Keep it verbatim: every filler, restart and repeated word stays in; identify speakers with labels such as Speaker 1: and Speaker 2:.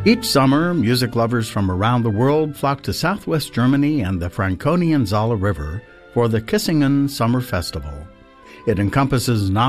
Speaker 1: Each summer, music lovers from around the world flock to southwest Germany and the Franconian Saale River for the Kissingen Summer Festival. It encompasses not